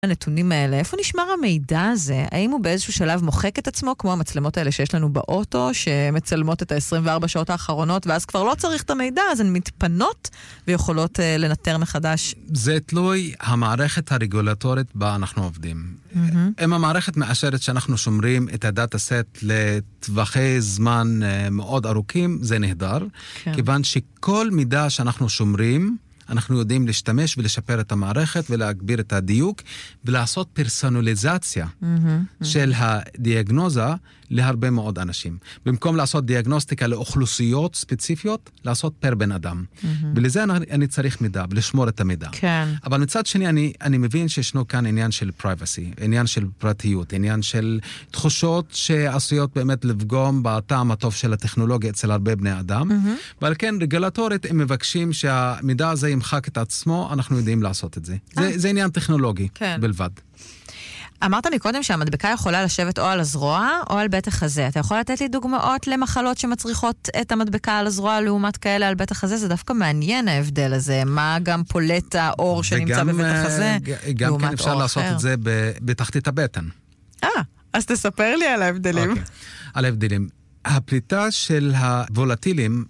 הנתונים האלה, איפה נשמר המידע הזה? האם הוא באיזשהו שלב מוחק את עצמו, כמו המצלמות האלה שיש לנו באוטו, שמצלמות את ה-24 שעות האחרונות, ואז כבר לא צריך את המידע, אז הן מתפנות ויכולות לנטר מחדש? זה תלוי המערכת הרגולטורית בה אנחנו עובדים. אם המערכת מאשרת שאנחנו שומרים את הדאטה סט לטווחי זמן מאוד ארוכים, זה נהדר, כיוון שכל מידע שאנחנו שומרים, אנחנו יודעים להשתמש ולשפר את המערכת ולהגביר את הדיוק ולעשות פרסונליזציה של הדיאגנוזה להרבה מאוד אנשים. במקום לעשות דיאגנוסטיקה לאוכלוסיות ספציפיות, לעשות פר בן אדם. ולזה אני צריך מידע ולשמור את המידע. כן. אבל מצד שני אני מבין שישנו כאן עניין של privacy, עניין של פרטיות, עניין של תחושות שעשויות באמת לפגום בטעם הטוב של הטכנולוגיה אצל הרבה בני אדם. ועל כן רגולטורית הם מבקשים שהמידע הזה ימחק את עצמו, אנחנו יודעים לעשות את זה. זה עניין טכנולוגי בלבד. אמרת לי קודם שהמדבקה יכולה לשבת או על הזרוע או על בית החזה. אתה יכול לתת לי דוגמאות למחלות שמצריכות את המדבקה על הזרוע לעומת כאלה על בית החזה? זה דווקא מעניין ההבדל הזה. מה גם פולט האור שנמצא בבית החזה? גם כן אפשר לעשות את זה בתחתית הבטן. אז תספר לי על ההבדלים. על ההבדלים. הפליטה של הוולטילים,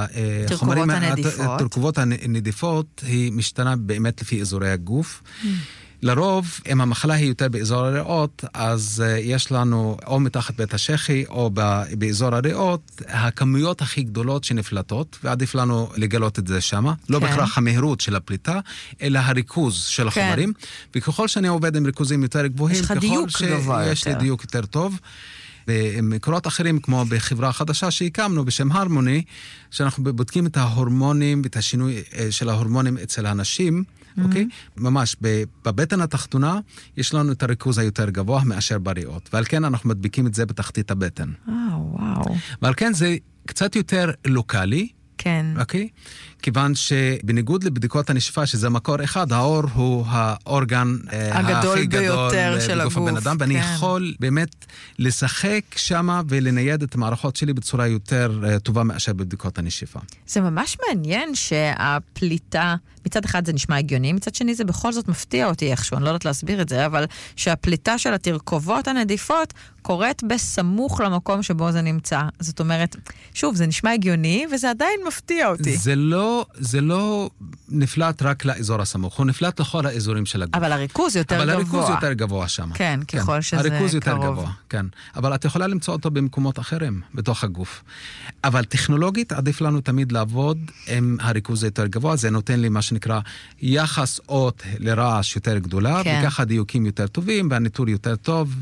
התרכובות הנדיפות, היא משתנה באמת לפי אזורי הגוף. לרוב, אם המחלה היא יותר באזור הריאות, אז יש לנו או מתחת בית השחי או באזור הריאות, הכמויות הכי גדולות שנפלטות, ועדיף לנו לגלות את זה שמה. לא בהכרח המהירות של הפליטה, אלא הריכוז של החומרים. וככל שאני עובד עם ריכוזים יותר גבוהים, ככל שיש לי דיוק יותר טוב, במקורות אחרים, כמו בחברה חדשה שהקמנו בשם הרמוני, שאנחנו בודקים את ההורמונים, את השינוי של ההורמונים אצל האנשים, אוקיי? ממש, בבטן התחתונה יש לנו את הריכוז היותר גבוה מאשר בריאות, ועל כן אנחנו מדביקים את זה בתחתית הבטן. וואו. ועל כן זה קצת יותר לוקלי, כן. אוקיי? כיוון שבניגוד לבדיקות הנשיפה, שזה מקור אחד, האור הוא האורגן הכי גדול בגוף הבן אדם, ואני יכול באמת לשחק שמה ולנייד את המערכות שלי בצורה יותר טובה מאשר בבדיקות הנשיפה. זה ממש מעניין שהפליטה, מצד אחד זה נשמע הגיוני, מצד שני זה בכל זאת מפתיע אותי איכשהו, אני לא יודעת להסביר את זה, אבל שהפליטה של התרכובות הנדיפות קורית בסמוך למקום שבו זה נמצא. זאת אומרת, שוב, זה נשמע הגיוני, וזה עדיין מפתיע אותי. זה לא נפלט רק לאזור הסמוך, הוא נפלט לכל האזורים של הגוף. אבל הריכוז יותר גבוה. אבל הריכוז יותר גבוה שם. כן, ככל שזה קרוב. הריכוז יותר גבוה, כן. אבל את יכולה למצוא אותו במקומות אחרים, בתוך הגוף. אבל טכנולוגית עדיף לנו תמיד לעבוד עם הריכוז יותר גבוה, זה נותן לי מה שנקרא יחס אות לרעש יותר גדולה, וככה דיוקים יותר טובים, והניטור יותר טוב,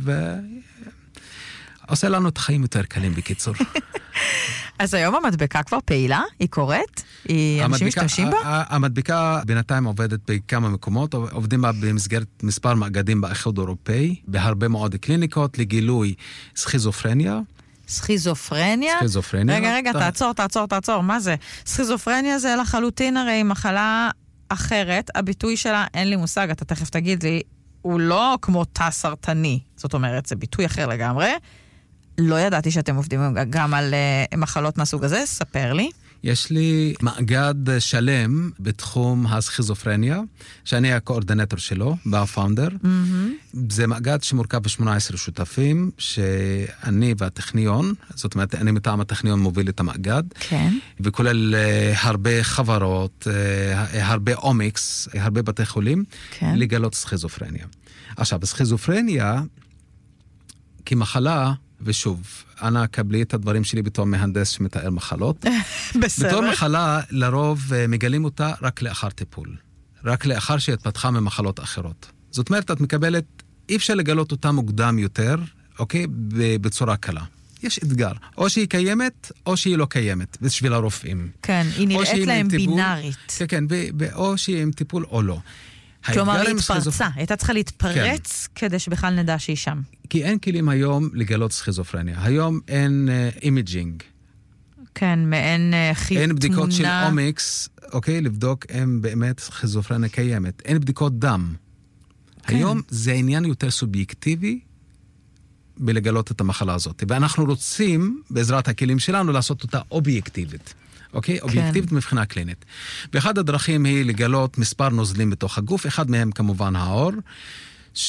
עושה לנו את החיים יותר קלים בקיצור. אז היום המדבקה כבר פעילה? היא קורית? אנשים משתמשים בה? המדבקה בינתיים עובדת בכמה מקומות, עובדים בה במסגרת מספר מאגדים באיחוד אירופאי, בהרבה מאוד קליניקות לגילוי סכיזופרניה. סכיזופרניה? רגע, תעצור, מה זה? סכיזופרניה זה לחלוטין הרי מחלה אחרת, הביטוי שלה, אין לי מושג, אתה תכף תגיד לי, הוא לא כמו תא סרטני, זאת אומרת, זה ביטוי אחר לגמרי. לא ידעתי שאתם עובדים גם על מחלות מהסוג הזה, ספר לי. יש לי מאגד שלם בתחום הסכיזופרניה, שאני הקואורדינטור שלו, בפאונדר. זה מאגד שמורכב ב18 שותפים, שאני והטכניון, זאת אומרת, אני מטעם הטכניון מוביל את המאגד, כן. וכולל הרבה חברות, הרבה אומיקס, הרבה בתי חולים, כן. לגלות סכיזופרניה. עכשיו, סכיזופרניה, כמחלה, ושוב, אנא קבלי את הדברים שלי בתור מהנדס שמתאר מחלות. בסדר. בתור מחלה, לרוב מגלים אותה רק לאחר טיפול. רק לאחר שהתפתחה ממחלות אחרות. זאת אומרת, את מקבלת, אי אפשר לגלות אותה מוקדם יותר, אוקיי? בצורה קלה. יש אתגר. או שהיא קיימת, או שהיא לא קיימת, בשביל הרופאים. כן, היא נראית להם בינארית. כן, או שהיא עם טיפול או לא. כלומר, היא התפרצה. הייתה צריכה להתפרץ כדי שבכלל נדע שהיא שם. כי אין כלים היום לגלות סכיזופרניה. היום אין אימג'ינג. כן, מעין תמונה. אין בדיקות של אומיקס, אוקיי, לבדוק אם באמת סכיזופרניה קיימת. אין בדיקות דם. היום זה עניין יותר סובייקטיבי בלגלות את המחלה הזאת. ואנחנו רוצים, בעזרת הכלים שלנו, לעשות אותה אובייקטיבית. אוקיי? אובייקטיבית מבחינה קלינית. ואחד הדרכים היא לגלות מספר נוזלים בתוך הגוף, אחד מהם כמובן האור,